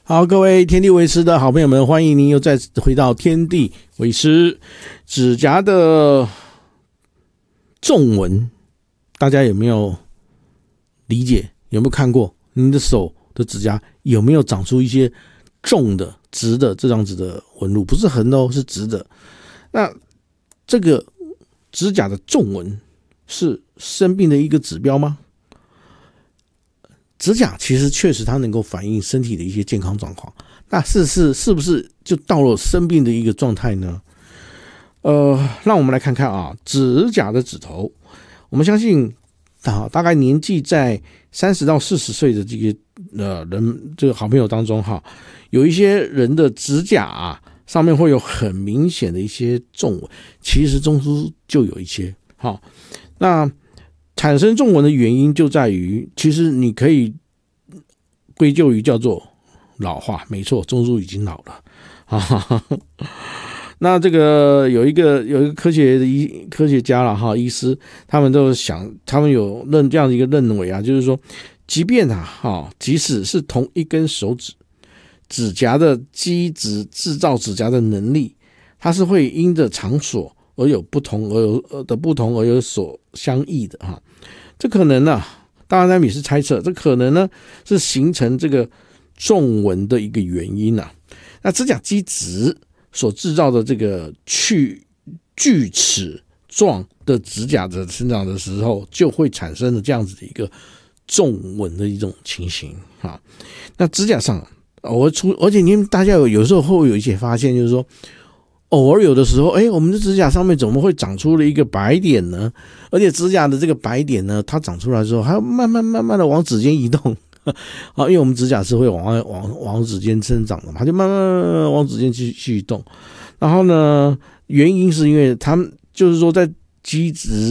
好，各位天地为师的好朋友们，欢迎您又再次回到天地为师。指甲的纵纹，大家有没有理解？有没有看过？您的手的指甲有没有长出一些纵的、直的这样子的纹路？不是横的哦，是直的。那这个指甲的纵纹是生病的一个指标吗？指甲其实确实它能够反映身体的一些健康状况，那是不是就到了生病的一个状态呢？让我们来看看啊，指甲的指头，我们相信大概年纪在30到40岁的这个人，这个好朋友当中哈，有一些人的指甲啊上面会有很明显的一些纵纹，其实中枢就有一些好，那产生纵纹的原因就在于，其实你可以归咎于叫做老化，没错，中枢已经老了啊。那这个有一个科学家啦哈，医师，他们有这样一个认为啊，就是说，即使是同一根手指甲的基质制造指甲的能力，它是会因着场所而有不同而有所相异的哈。这可能呢，当然也是猜测，这可能呢是形成这个纵纹的一个原因啊。那指甲基质所制造的这个锯齿状的指甲的生长的时候，就会产生了这样子的一个纵纹的一种情形啊。那指甲上而且大家有时候会有一些发现，就是说，偶尔有的时候，我们的指甲上面怎么会长出了一个白点呢？而且指甲的这个白点呢，它长出来之后，还要慢慢的往指尖移动啊，因为我们指甲是会往指尖生长的嘛，它就慢慢往指尖去移动。然后呢，原因是因为它们就是说，在指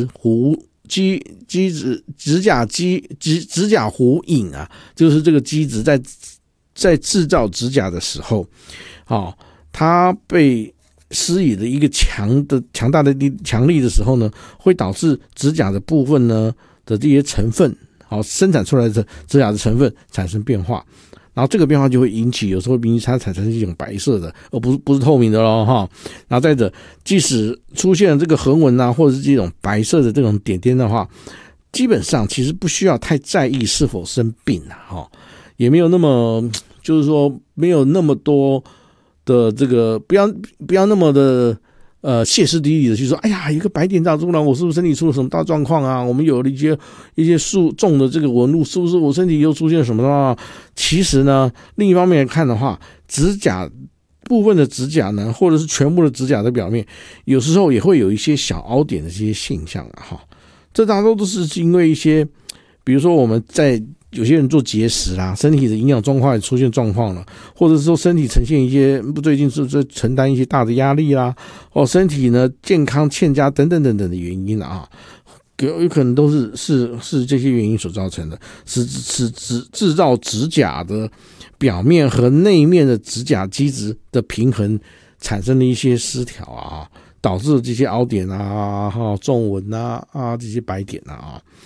甲弧影啊，就是这个基质在制造指甲的时候，它被施以的一个强大的强力的时候呢，会导致指甲的部分呢的这些成分，生产出来的指甲的成分产生变化，然后这个变化就会有时候引起它产生一种白色的，而不是透明的咯哈。然后再者，即使出现了这个横纹啊，或者是这种白色的这种点点的话，基本上其实不需要太在意是否生病啊，也没有那么，就是说没有那么多的这个不要那么的歇斯底里的去说，哎呀，一个白点长出来，我是不是身体出了什么大状况啊？我们有了一些重的这个纹路，是不是我身体又出现什么啊？其实呢，另一方面来看的话，指甲部分的指甲呢，或者是全部的指甲的表面，有时候也会有一些小凹点的这些现象啊，这大多都是因为一些，比如说我们在有些人做节食啦，身体的营养状况也出现状况了，或者是说身体呈现一些最近是承担一些大的压力啦，身体呢健康欠佳等等的原因啊，有可能都是这些原因所造成的，是制造指甲的表面和内面的指甲基质的平衡产生了一些失调啊，导致这些凹点啊、纵纹啊这些白点啊。